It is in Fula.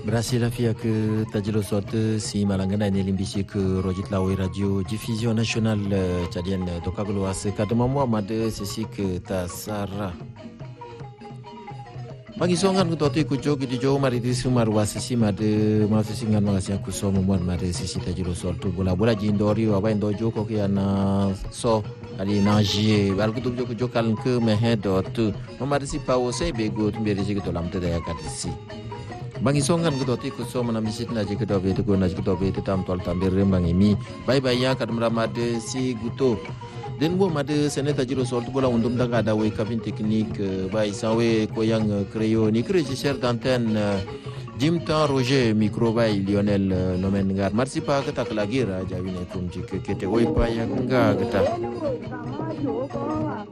Grazie la fia che tajilo sorte si malangana ne limbisi ke rojit lawe radio diffusion nationale chadian dokaglo ase kadamamwa made sisi ke tasara Bagi songan kutoti kujo di jo mari di sumar wasisi made masusingan magasia kusomo mon made sisi tajilo sorte bola jindori wa indo joko kiana so ali naji bal kutu jo kaln ke mehedot mamade si pawo sai bego tumbere jige to lamte daya katisi Bangi songan kutoti kusomo na misit na jige do bete ko na jige do bete tam tol tambere bangi mi bye ya kadmra made si guto Den bo made seneta jiro sortu bola undum daga da we cabine technique bay sawe ko yang créo ni créé cher d'antenne Jimta Roger micro bay Lionel nomen ngar merci pa ka taklagira jawine kum jike kete oy pa ya nga gata